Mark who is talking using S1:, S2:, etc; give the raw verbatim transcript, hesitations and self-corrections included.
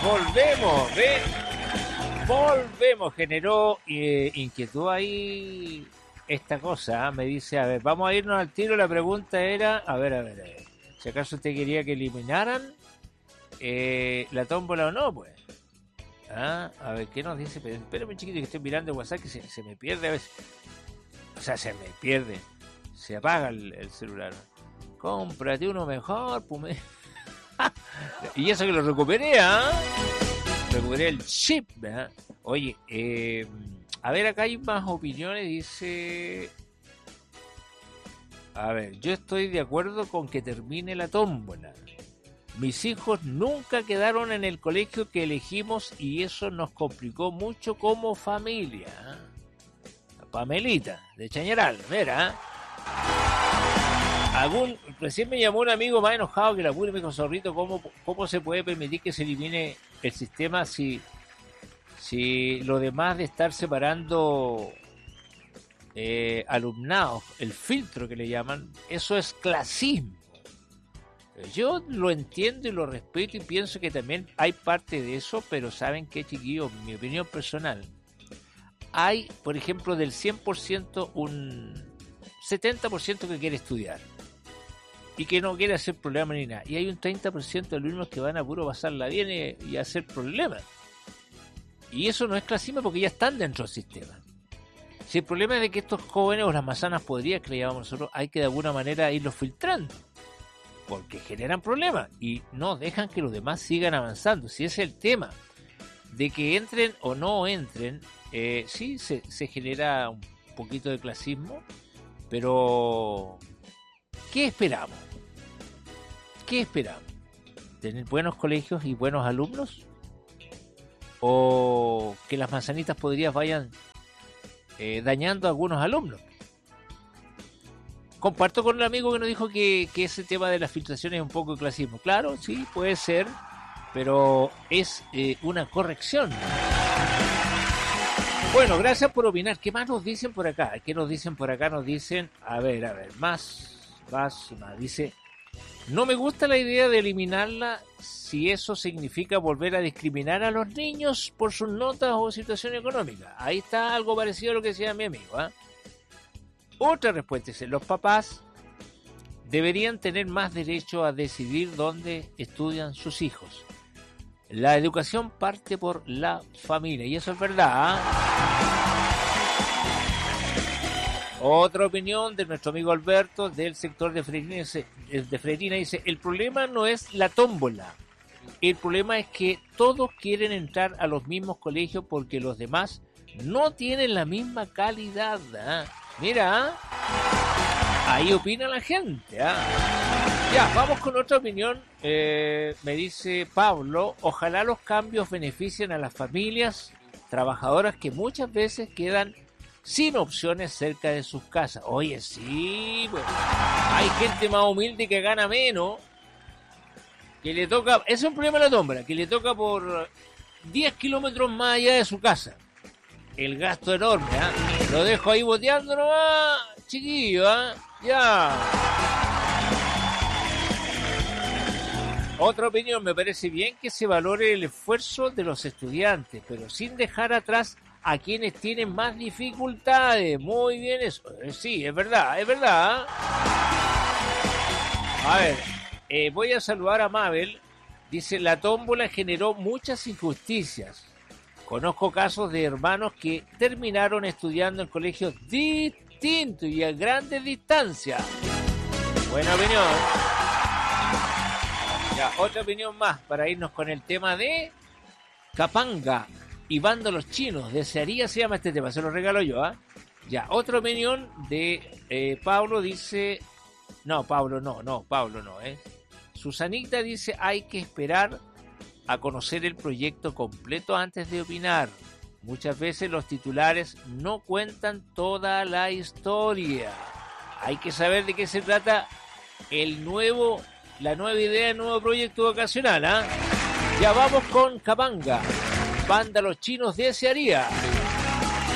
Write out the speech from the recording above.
S1: Volvemos, ¿ves? Volvemos. Generó eh, inquietud ahí esta cosa. ¿eh? Me dice, a ver, vamos a irnos al tiro. La pregunta era, a ver, a ver, a ver. Si acaso usted quería que eliminaran eh, la tómbola o no, pues. ¿Ah? A ver, ¿qué nos dice? Espérame, chiquito, que estoy mirando el WhatsApp que se, se me pierde a veces. O sea, se me pierde. Se apaga el, el celular. Cómprate uno mejor, pume. Y eso que lo recuperé, ¿ah? ¿eh? Recuperé el chip, ¿verdad? Oye, eh, a ver, acá hay más opiniones. Dice... A ver, yo estoy de acuerdo con que termine la tómbola. Mis hijos nunca quedaron en el colegio que elegimos y eso nos complicó mucho como familia. Pamelita, de Chañaral, mira. Algún, recién me llamó un amigo más enojado que la pura y me dijo, Zorrito, ¿cómo, ¿cómo se puede permitir que se elimine el sistema si, si lo demás de estar separando eh, alumnados, el filtro que le llaman, eso es clasismo? Yo lo entiendo y lo respeto y pienso que también hay parte de eso, pero ¿saben qué, chiquillos? Mi opinión personal. Hay, por ejemplo, del cien por ciento un setenta por ciento que quiere estudiar y que no quiere hacer problemas ni nada. Y hay un treinta por ciento de alumnos que van a puro pasarla bien y, y hacer problemas. Y eso no es clasismo porque ya están dentro del sistema. Si el problema es de que estos jóvenes o las manzanas podrían, que le llamamos nosotros, hay que de alguna manera irlos filtrando. Porque generan problemas y no dejan que los demás sigan avanzando. Si ese es el tema, de que entren o no entren, eh, sí se, se genera un poquito de clasismo, pero ¿qué esperamos? ¿Qué esperamos? ¿Tener buenos colegios y buenos alumnos? ¿O que las manzanitas podrías vayan eh, dañando a algunos alumnos? Comparto con el amigo que nos dijo que, que ese tema de las filtraciones es un poco de clasismo. Claro, sí, puede ser, pero es eh, una corrección. Bueno, gracias por opinar. ¿Qué más nos dicen por acá? ¿Qué nos dicen por acá? Nos dicen, a ver, a ver, más, más, más. Dice, no me gusta la idea de eliminarla si eso significa volver a discriminar a los niños por sus notas o situación económica. Ahí está algo parecido a lo que decía mi amigo, ¿eh? Otra respuesta dice, los papás deberían tener más derecho a decidir dónde estudian sus hijos. La educación parte por la familia, y eso es verdad, ¿eh? Otra opinión de nuestro amigo Alberto del sector de Freirina dice, de Freirina dice, el problema no es la tómbola, el problema es que todos quieren entrar a los mismos colegios porque los demás no tienen la misma calidad, ¿eh? Mira, ¿eh? Ahí opina la gente, ¿eh? Ya, vamos con otra opinión. Eh, me dice Pablo, ojalá los cambios beneficien a las familias trabajadoras que muchas veces quedan sin opciones cerca de sus casas. Oye, sí, pues, hay gente más humilde que gana menos, que le toca, es un problema de la tómbola, que le toca por diez kilómetros más allá de su casa. El gasto enorme, ¿eh? Lo dejo ahí boteando nomás, chiquillo, ¿eh? Ya. Otra opinión, me parece bien que se valore el esfuerzo de los estudiantes, pero sin dejar atrás a quienes tienen más dificultades. Muy bien eso. Sí, es verdad, es verdad. A ver, eh, voy a saludar a Mabel. Dice, la tómbola generó muchas injusticias. Conozco casos de hermanos que terminaron estudiando en colegios distintos y a grandes distancias. Buena opinión. Ya, otra opinión más para irnos con el tema de Capanga y Vándalos Chinos. Desearía se llama este tema, se lo regalo yo, ¿ah? ¿eh? Ya, otra opinión de eh, Pablo dice... No, Pablo no, no, Pablo no, ¿eh? Susanita dice, hay que esperar a conocer el proyecto completo antes de opinar. Muchas veces los titulares no cuentan toda la historia. Hay que saber de qué se trata el nuevo, la nueva idea del nuevo proyecto vacacional, ¿ah? ¿eh? Ya vamos con Capanga. Banda Los Chinos desearía.